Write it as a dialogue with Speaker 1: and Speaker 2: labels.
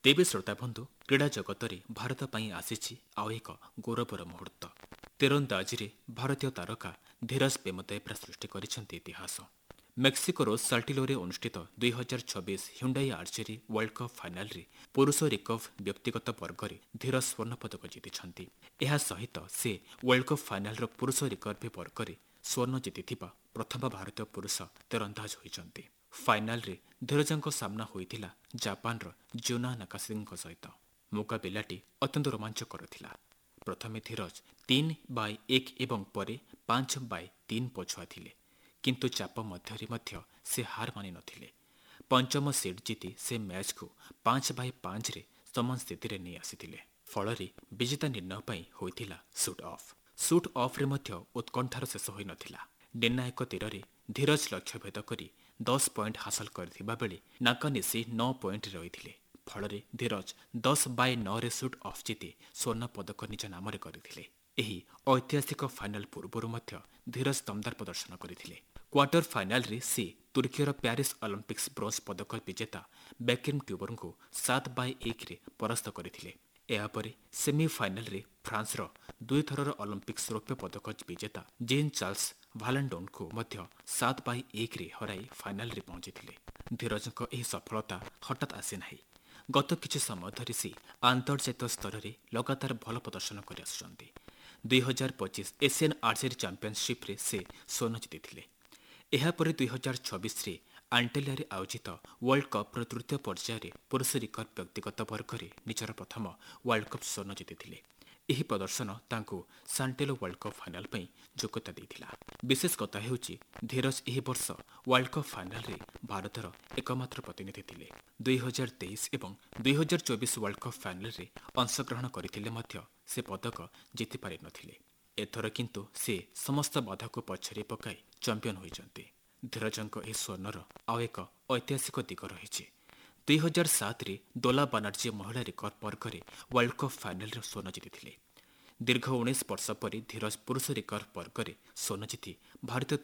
Speaker 1: ତେବେ ଶ୍ରୋତାବନ୍ଧୁ କ୍ରୀଡ଼ା ଜଗତରେ ଭାରତ ପାଇଁ ଆସିଛି ଆଉ ଏକ ଗୌରବର ମୁହୂର୍ତ୍ତ। ତୀରନ୍ଦାଜିରେ ଭାରତୀୟ ତାରକା ଧୀରଜ ବେମଦେବ୍ରା ସୃଷ୍ଟି କରିଛନ୍ତି ଇତିହାସ। ମେକ୍ସିକୋର ସାଲ୍ଟିଲୋରେ ଅନୁଷ୍ଠିତ 2026 ହ୍ୟୁଣ୍ଡାଇ ଆର୍ଚେରୀ ୱାର୍ଲ୍ଡ କପ୍ ଫାଇନାଲରେ ପୁରୁଷ ରିକର୍ଭ ବ୍ୟକ୍ତିଗତ ବର୍ଗରେ ଧୀରଜ ସ୍ୱର୍ଣ୍ଣପଦକ ଜିତିଛନ୍ତି। ଏହା ସହିତ ସେ ୱାର୍ଲ୍ଡ କପ୍ ଫାଇନାଲର ପୁରୁଷ ରିକର୍ଭ ବର୍ଗରେ ସ୍ୱର୍ଣ୍ଣ ଜିତିଥିବା ପ୍ରଥମ ଭାରତୀୟ ପୁରୁଷ ତୀରନ୍ଦାଜ ହୋଇଛନ୍ତି। ଫାଇନାଲରେ ଧୀରଜଙ୍କ ସାମ୍ନା ହୋଇଥିଲା ଜାପାନର ଜୁନା ନାକାସିଙ୍କ ସହିତ। ମୁକାବିଲାଟି ଅତ୍ୟନ୍ତ ରୋମାଞ୍ଚକର ଥିଲା। ପ୍ରଥମେ ଧୀରଜ 3/1 ଏବଂ ପରେ 5/3 ପଛୁଆ ଥିଲେ, କିନ୍ତୁ ଚାପ ମଧ୍ୟରେ ମଧ୍ୟ ସେ ହାର ମାନି ନଥିଲେ। ପଞ୍ଚମ ସେଟ୍ ଜିତି ସେ ମ୍ୟାଚ୍କୁ 5/5ରେ ସମାନ ସ୍ଥିତିରେ ନେଇ ଆସିଥିଲେ। ଫଳରେ ବିଜେତା ନିର୍ଣ୍ଣୟ ପାଇଁ ହୋଇଥିଲା ସୁଟ୍ ଅଫ୍। ସୁଟ୍ ଅଫ୍ରେ ମଧ୍ୟ ଉତ୍କଣ୍ଠାର ଶେଷ ହୋଇନଥିଲା। ନିର୍ଣ୍ଣାୟକ ତୀରରେ ଧୀରଜ ଲକ୍ଷ୍ୟ ଭେଦ କରି 10 ପଏଣ୍ଟ ହାସଲ କରିଥିବା ବେଳେ ନାକାନିସି 9 ପଏଣ୍ଟରେ ରହିଥିଲେ। ଫଳରେ ଧୀରଜ 10/9ରେ ସୁଟ୍ ଅଫ୍ ଜିତି ସ୍ୱର୍ଣ୍ଣ ପଦକ ନିଜ ନାମରେ କରିଥିଲେ। ଏହି ଐତିହାସିକ ଫାଇନାଲ ପୂର୍ବରୁ ମଧ୍ୟ ଧୀରଜ ଦମଦାର ପ୍ରଦର୍ଶନ କରିଥିଲେ। କ୍ୱାର୍ଟର ଫାଇନାଲରେ ସେ ତୁର୍କୀର ପ୍ୟାରିସ୍ ଅଲିମ୍ପିକ୍ସ ବ୍ରୋଞ୍ଜ ପଦକ ବିଜେତା ବେକିମ୍ ଟ୍ୟୁବରଙ୍କୁ 7/1ରେ ପରାସ୍ତ କରିଥିଲେ। ଏହାପରେ ସେମିଫାଇନାଲରେ ଫ୍ରାନ୍ସର ଦୁଇଥରର ଅଲିମ୍ପିକ୍ସ ରୌପ୍ୟ ପଦକ ବିଜେତା ଜିନ୍ ଚାର୍ଲସ ଭାଲାଣ୍ଡୋନ୍ଙ୍କୁ ମଧ୍ୟ 7/1ରେ ହରାଇ ଫାଇନାଲରେ ପହଞ୍ଚିଥିଲେ। ଧୀରଜଙ୍କ ଏହି ସଫଳତା ହଠାତ୍ ଆସିନାହିଁ। ଗତ କିଛି ସମୟ ଧରି ସେ ଆନ୍ତର୍ଜାତିକ ସ୍ତରରେ ଲଗାତାର ଭଲ ପ୍ରଦର୍ଶନ କରି ଆସୁଛନ୍ତି। 2025 ଏସିଆନ୍ ଆର୍ଚେରୀ ଚାମ୍ପିୟନସିପ୍ରେ ସେ ସ୍ୱର୍ଣ୍ଣ ଜିତିଥିଲେ। ଏହାପରେ 2026ରେ ଆଣ୍ଟାଲିଆରେ ଆୟୋଜିତ ୱାର୍ଲ୍ଡ କପ୍ର ତୃତୀୟ ପର୍ଯ୍ୟାୟରେ ପୁରୁଷ ରିକର୍ଭ ବ୍ୟକ୍ତିଗତ ବର୍ଗରେ ନିଜର ପ୍ରଥମ ୱାର୍ଲ୍ଡ କପ୍ ସ୍ୱର୍ଣ୍ଣ ଜିତିଥିଲେ। ଏହି ପ୍ରଦର୍ଶନ ତାଙ୍କୁ ସାଣ୍ଟେଲୋ ୱାର୍ଲ୍ଡ କପ୍ ଫାଇନାଲ ପାଇଁ ଯୋଗ୍ୟତା ଦେଇଥିଲା। ବିଶେଷ କଥା ହେଉଛି ଧୀରଜ ଏହି ବର୍ଷ ୱାର୍ଲ୍ଡ କପ୍ ଫାଇନାଲରେ ଭାରତର ଏକମାତ୍ର ପ୍ରତିନିଧି ଥିଲେ। 2023 ଏବଂ 2024 ୱାର୍ଲ୍ଡ କପ୍ ଫାଇନାଲରେ ଅଂଶଗ୍ରହଣ କରିଥିଲେ ମଧ୍ୟ ସେ ପଦକ ଜିତିପାରିନଥିଲେ। ଏଥର କିନ୍ତୁ ସେ ସମସ୍ତ ବାଧାକୁ ପଛରେ ପକାଇ ଚାମ୍ପିୟନ ହୋଇଛନ୍ତି। ଧୀରଜଙ୍କ ଏହି ସ୍ୱର୍ଣ୍ଣର ଆଉ ଏକ ଐତିହାସିକ ଦିଗ ରହିଛି। 2007ରେ ଦୋଲା ବାନାର୍ଜୀ ମହିଳା ରିକର୍ଭ ବର୍ଗରେ ୱାର୍ଲ୍ଡ କପ୍ ଫାଇନାଲରେ ସ୍ୱର୍ଣ୍ଣ ଜିତିଥିଲେ। ଦୀର୍ଘ 19 ବର୍ଷ ପରେ ଧୀରଜ ପୁରୁଷ ରିକର୍ଭ ବର୍ଗରେ ସ୍ୱର୍ଣ୍ଣ ଜିତି ଭାରତୀୟ